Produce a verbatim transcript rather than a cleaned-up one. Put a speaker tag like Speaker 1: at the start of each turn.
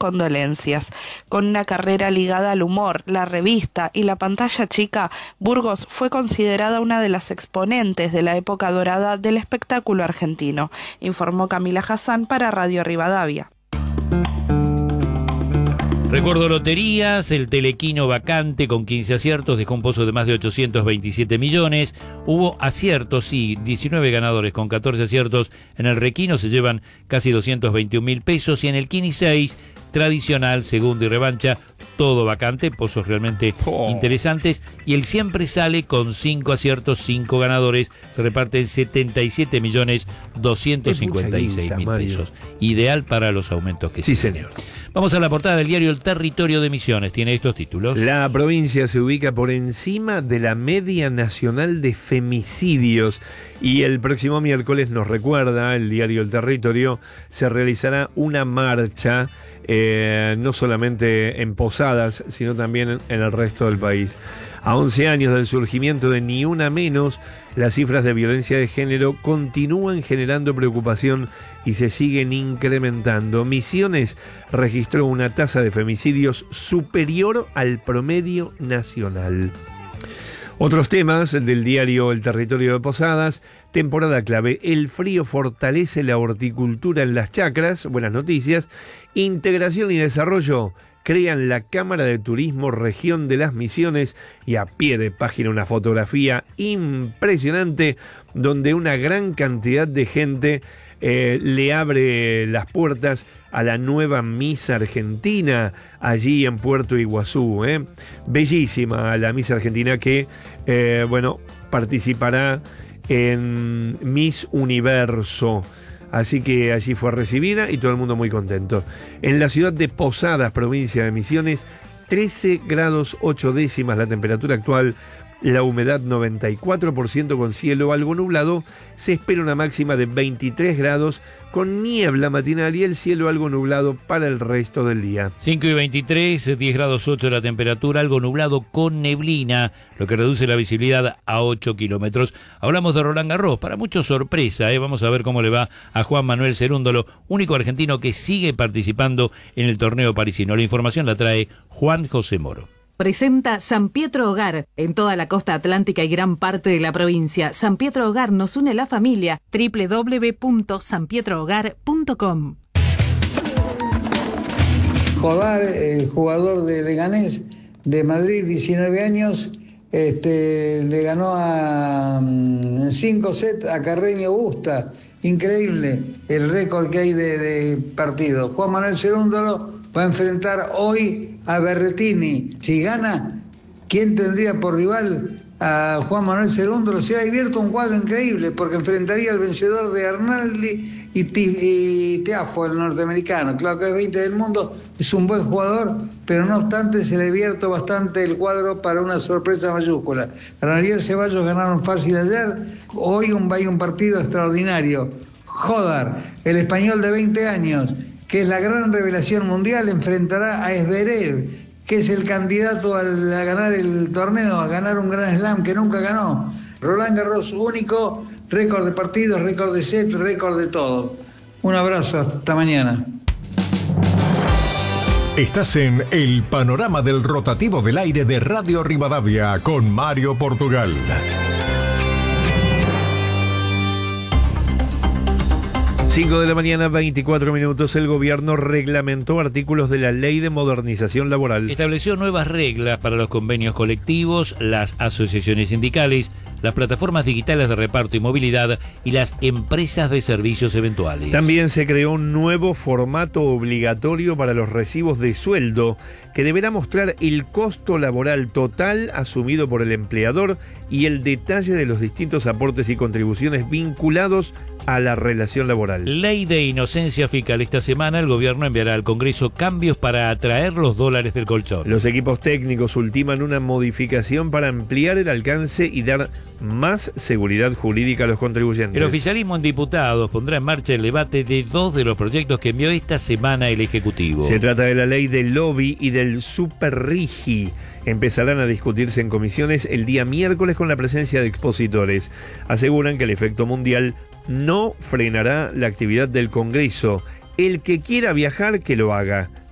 Speaker 1: condolencias. Con una carrera ligada al humor, la revista y la pantalla chica, Burgos fue considerada una de las exponentes de la época dorada del espectáculo argentino, informó Camila Hassan para Radio Rivadavia.
Speaker 2: Recuerdo loterías, el Telequino vacante con quince aciertos dejó un pozo de más de ochocientos veintisiete millones. Hubo aciertos, sí, diecinueve ganadores con catorce aciertos. En el Requino se llevan casi doscientos veintiún mil pesos y en el Quini seis, tradicional, segundo y revancha, todo vacante, pozos realmente oh. interesantes. Y el Siempre Sale con cinco aciertos, cinco ganadores, se reparten setenta y siete millones doscientos cincuenta y seis mil pesos. Ideal para los aumentos que
Speaker 3: sí,
Speaker 2: se
Speaker 3: señor.
Speaker 2: Vamos a la portada del diario El Territorio de Misiones. Tiene estos títulos.
Speaker 3: La provincia se ubica por encima de la media nacional de femicidios. Y el próximo miércoles, nos recuerda el diario El Territorio, se realizará una marcha, eh, no solamente en Posadas, sino también en, en el resto del país. A once años del surgimiento de Ni Una Menos, las cifras de violencia de género continúan generando preocupación y se siguen incrementando. Misiones registró una tasa de femicidios superior al promedio nacional. Otros temas del diario El Territorio de Posadas, temporada clave, el frío fortalece la horticultura en las chacras, buenas noticias, integración y desarrollo, crean la Cámara de Turismo Región de las Misiones y a pie de página una fotografía impresionante donde una gran cantidad de gente eh, le abre las puertas a la nueva Miss Argentina allí en Puerto Iguazú. ¿eh? Bellísima la Miss Argentina que, eh, bueno, participará en Miss Universo. Así que allí fue recibida y todo el mundo muy contento. En la ciudad de Posadas, provincia de Misiones, trece grados ocho décimas la temperatura actual, la humedad noventa y cuatro por ciento con cielo algo nublado, se espera una máxima de veintitrés grados con niebla matinal y el cielo algo nublado para el resto del día.
Speaker 2: cinco y veintitrés, diez grados ocho la temperatura, algo nublado con neblina, lo que reduce la visibilidad a ocho kilómetros. Hablamos de Roland Garros, para muchos sorpresa, ¿eh? Vamos a ver cómo le va a Juan Manuel Cerúndolo, único argentino que sigue participando en el torneo parisino. La información la trae Juan José Moro.
Speaker 4: Presenta San Pietro Hogar en toda la costa atlántica y gran parte de la provincia. San Pietro Hogar nos une la familia. doble u doble u doble u punto san pietro hogar punto com.
Speaker 5: Jodar, el jugador de Leganés de Madrid, diecinueve años, este, le ganó a en cinco sets a Carreño Busta. Increíble el récord que hay de, de partido. Juan Manuel Cerúndolo va a enfrentar hoy a Berretini. Si gana, ¿quién tendría por rival a Juan Manuel Cerúndolo? Se ha abierto un cuadro increíble porque enfrentaría al vencedor de Arnaldi y, y Tiafoe, el norteamericano. Claro que es veinte del mundo, es un buen jugador, pero no obstante se le ha abierto bastante el cuadro para una sorpresa mayúscula. Ariel Ceballos ganaron fácil ayer, hoy un, hay un partido extraordinario. Jodar, el español de veinte años, que es la gran revelación mundial, enfrentará a Zverev, que es el candidato a, a ganar el torneo, a ganar un gran slam que nunca ganó. Roland Garros único, récord de partidos, récord de set, récord de todo. Un abrazo, hasta mañana.
Speaker 6: Estás en el panorama del rotativo del aire de Radio Rivadavia con Mario Portugal.
Speaker 3: cinco de la mañana, veinticuatro minutos, el gobierno reglamentó artículos de la Ley de Modernización Laboral.
Speaker 2: Estableció nuevas reglas para los convenios colectivos, las asociaciones sindicales, las plataformas digitales de reparto y movilidad y las empresas de servicios eventuales.
Speaker 3: También se creó un nuevo formato obligatorio para los recibos de sueldo, que deberá mostrar el costo laboral total asumido por el empleador y el detalle de los distintos aportes y contribuciones vinculados a la relación laboral.
Speaker 2: Ley de inocencia fiscal. Esta semana el gobierno enviará al Congreso cambios para atraer los dólares del colchón.
Speaker 3: Los equipos técnicos ultiman una modificación para ampliar el alcance y dar más seguridad jurídica a los contribuyentes.
Speaker 2: El oficialismo en diputados pondrá en marcha el debate de dos de los proyectos que envió esta semana el Ejecutivo.
Speaker 3: Se trata de la ley del lobby y del superrigi. Empezarán a discutirse en comisiones el día miércoles con la presencia de expositores. Aseguran que el efecto mundial no frenará la actividad del Congreso. El que quiera viajar, que lo haga.